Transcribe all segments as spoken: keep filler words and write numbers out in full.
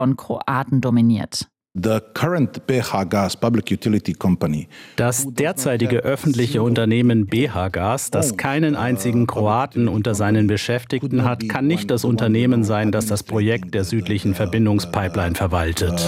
von Kroaten dominiert. Das derzeitige öffentliche Unternehmen B H Gas, das keinen einzigen Kroaten unter seinen Beschäftigten hat, kann nicht das Unternehmen sein, das das Projekt der südlichen Verbindungspipeline verwaltet.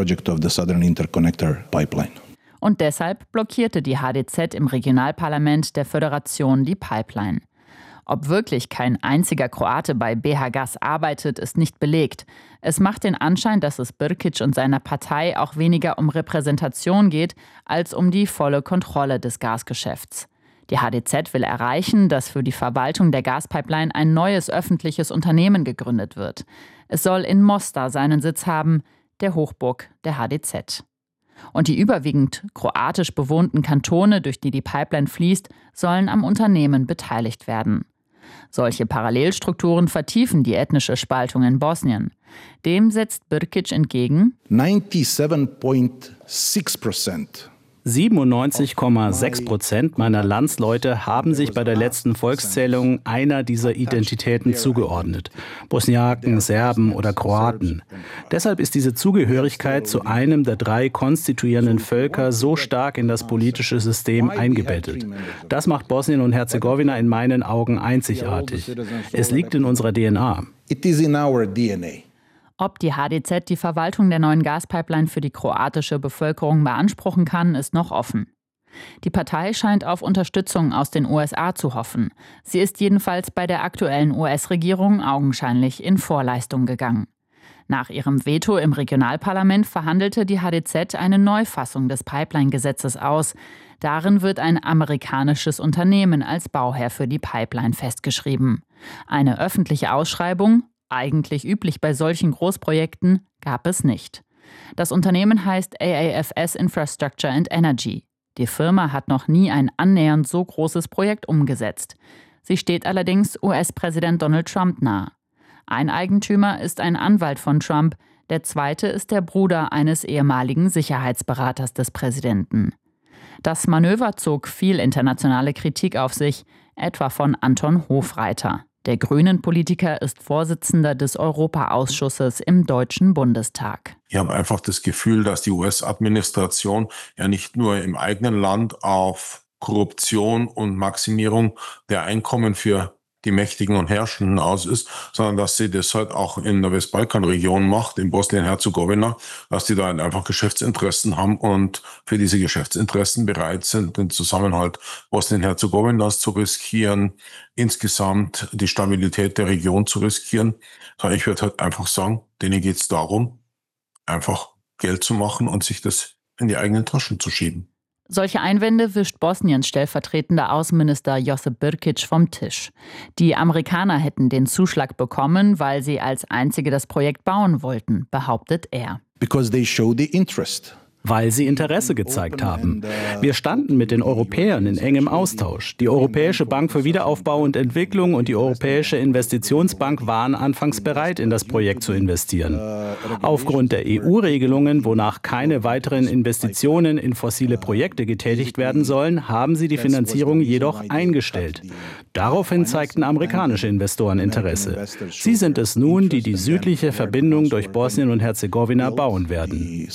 Und deshalb blockierte die H D Z im Regionalparlament der Föderation die Pipeline. Ob wirklich kein einziger Kroate bei B H Gas arbeitet, ist nicht belegt. Es macht den Anschein, dass es Brkić und seiner Partei auch weniger um Repräsentation geht, als um die volle Kontrolle des Gasgeschäfts. Die H D Z will erreichen, dass für die Verwaltung der Gaspipeline ein neues öffentliches Unternehmen gegründet wird. Es soll in Mostar seinen Sitz haben, der Hochburg der H D Z. Und die überwiegend kroatisch bewohnten Kantone, durch die die Pipeline fließt, sollen am Unternehmen beteiligt werden. Solche Parallelstrukturen vertiefen die ethnische Spaltung in Bosnien. Dem setzt Brkić entgegen: siebenundneunzig Komma sechs Prozent siebenundneunzig Komma sechs Prozent meiner Landsleute haben sich bei der letzten Volkszählung einer dieser Identitäten zugeordnet. Bosniaken, Serben oder Kroaten. Deshalb ist diese Zugehörigkeit zu einem der drei konstituierenden Völker so stark in das politische System eingebettet. Das macht Bosnien und Herzegowina in meinen Augen einzigartig. Es liegt in unserer D N A. It is in our D N A. Ob die H D Z die Verwaltung der neuen Gaspipeline für die kroatische Bevölkerung beanspruchen kann, ist noch offen. Die Partei scheint auf Unterstützung aus den U S A zu hoffen. Sie ist jedenfalls bei der aktuellen U S-Regierung augenscheinlich in Vorleistung gegangen. Nach ihrem Veto im Regionalparlament verhandelte die H D Z eine Neufassung des Pipeline-Gesetzes aus. Darin wird ein amerikanisches Unternehmen als Bauherr für die Pipeline festgeschrieben. Eine öffentliche Ausschreibung, eigentlich üblich bei solchen Großprojekten, gab es nicht. Das Unternehmen heißt A A F S Infrastructure and Energy. Die Firma hat noch nie ein annähernd so großes Projekt umgesetzt. Sie steht allerdings U S-Präsident Donald Trump nahe. Ein Eigentümer ist ein Anwalt von Trump, der zweite ist der Bruder eines ehemaligen Sicherheitsberaters des Präsidenten. Das Manöver zog viel internationale Kritik auf sich, etwa von Anton Hofreiter. Der Grünen-Politiker ist Vorsitzender des Europaausschusses im Deutschen Bundestag. Ich habe einfach das Gefühl, dass die U S-Administration ja nicht nur im eigenen Land auf Korruption und Maximierung der Einkommen für die Mächtigen und Herrschenden aus ist, sondern dass sie das halt auch in der Westbalkanregion macht, in Bosnien-Herzegowina, dass die da einfach Geschäftsinteressen haben und für diese Geschäftsinteressen bereit sind, den Zusammenhalt Bosnien-Herzegowinas zu riskieren, insgesamt die Stabilität der Region zu riskieren. Ich würde halt einfach sagen, denen geht es darum, einfach Geld zu machen und sich das in die eigenen Taschen zu schieben. Solche Einwände wischt Bosniens stellvertretender Außenminister Josip Brkić vom Tisch. Die Amerikaner hätten den Zuschlag bekommen, weil sie als einzige das Projekt bauen wollten, behauptet er. Because they show the interest. Weil sie Interesse gezeigt haben. Wir standen mit den Europäern in engem Austausch. Die Europäische Bank für Wiederaufbau und Entwicklung und die Europäische Investitionsbank waren anfangs bereit, in das Projekt zu investieren. Aufgrund der E U-Regelungen, wonach keine weiteren Investitionen in fossile Projekte getätigt werden sollen, haben sie die Finanzierung jedoch eingestellt. Daraufhin zeigten amerikanische Investoren Interesse. Sie sind es nun, die die südliche Verbindung durch Bosnien und Herzegowina bauen werden.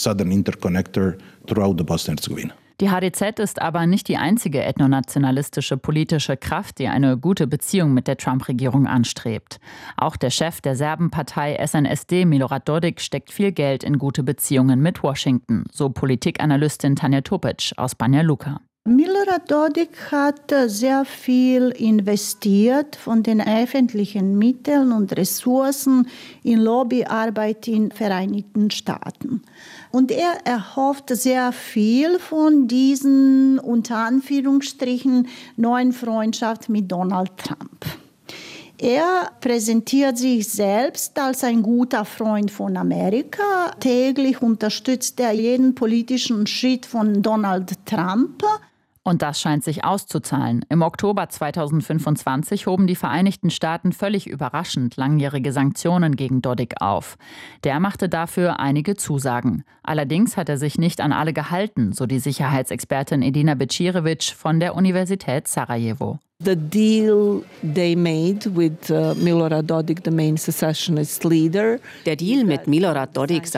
Die H D Z ist aber nicht die einzige ethnonationalistische politische Kraft, die eine gute Beziehung mit der Trump-Regierung anstrebt. Auch der Chef der Serbenpartei S N S D, Milorad Dodik, steckt viel Geld in gute Beziehungen mit Washington, so Politikanalystin Tanja Topic aus Banja Luka. Milorad Dodik hat sehr viel investiert von den öffentlichen Mitteln und Ressourcen in Lobbyarbeit in den Vereinigten Staaten. Und er erhofft sehr viel von diesen, unter Anführungsstrichen, neuen Freundschaft mit Donald Trump. Er präsentiert sich selbst als ein guter Freund von Amerika. Täglich unterstützt er jeden politischen Schritt von Donald Trump. Und das scheint sich auszuzahlen. Im Oktober zweitausendfünfundzwanzig hoben die Vereinigten Staaten völlig überraschend langjährige Sanktionen gegen Dodik auf. Der machte dafür einige Zusagen. Allerdings hat er sich nicht an alle gehalten, so die Sicherheitsexpertin Edina Bećirević von der Universität Sarajevo. The deal they made with uh, Milorad Dodik, the main secessionist leader. Der Deal mit Milorad Dodik,